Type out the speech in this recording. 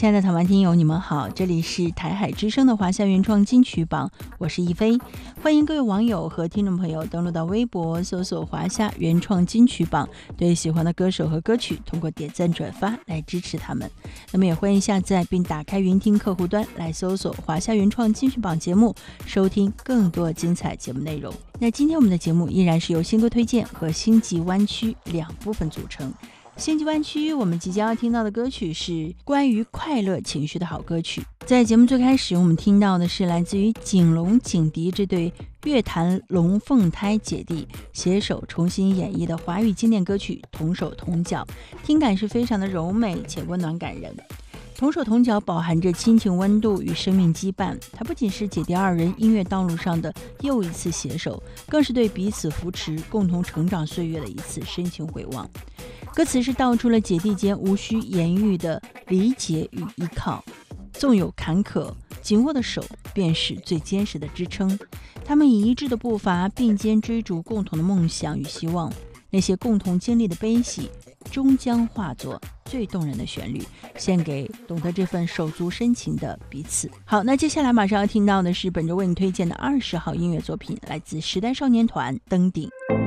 亲爱的台湾听友，你们好，这里是台海之声的华夏原创金曲榜，我是一飞，欢迎各位网友和听众朋友登录到微博搜索华夏原创金曲榜，对喜欢的歌手和歌曲通过点赞转发来支持他们。那么也欢迎下载并打开云听客户端来搜索华夏原创金曲榜节目，收听更多精彩节目内容。那今天我们的节目依然是由新歌推荐和星际湾区两部分组成。星际湾区我们即将要听到的歌曲是关于快乐情绪的好歌曲。在节目最开始我们听到的是来自于景龙景迪这对乐坛龙凤胎姐弟携手重新演绎的华语经典歌曲同手同脚，听感是非常的柔美且温暖感人。同手同脚饱含着亲情温度与生命羁绊，它不仅是姐弟二人音乐道路上的又一次携手，更是对彼此扶持共同成长岁月的一次深情回望。歌词是道出了姐弟间无需言语的理解与依靠，纵有坎坷，紧握的手便是最坚实的支撑。他们以一致的步伐并肩追逐共同的梦想与希望，那些共同经历的悲喜终将化作最动人的旋律，献给懂得这份手足深情的彼此。好，那接下来马上要听到的是本周为你推荐的20号音乐作品，来自时代少年团登顶。